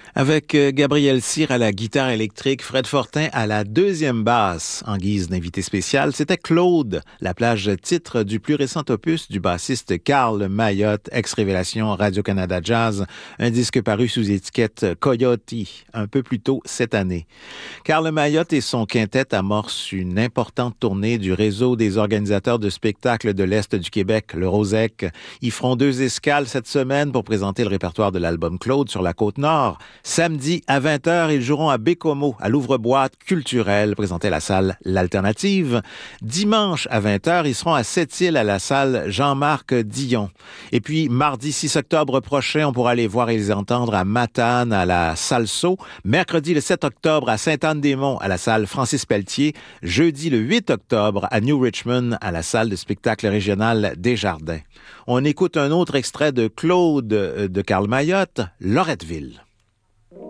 Avec Gabriel Cyr à la guitare électrique, Fred Fortin à la deuxième basse en guise d'invité spécial, c'était Claude, la plage titre du plus récent opus du bassiste Carl Mayotte, ex-révélation Radio-Canada Jazz, un disque paru sous étiquette Coyote un peu plus tôt cette année. Carl Mayotte et son quintet amorcent une importante tournée du réseau des organisateurs de spectacles de l'Est du Québec, le Rosec. Ils feront 2 escales cette semaine pour présenter le répertoire de l'album Claude sur la Côte-Nord. Samedi à 20h, ils joueront à Bécomo, à l'ouvre-boîte culturel, présenté à la salle L'Alternative. Dimanche à 20h, ils seront à Sept-Îles à la salle Jean-Marc Dillon. Et puis, mardi 6 octobre prochain, on pourra les voir et les entendre à Matane, à la salle Sceaux. Mercredi le 7 octobre à Sainte-Anne-des-Monts, à la salle Francis Pelletier. Jeudi le 8 octobre à New Richmond, à la salle de spectacle régionale Desjardins. On écoute un autre extrait de Claude de Carl Mayotte, Loretteville.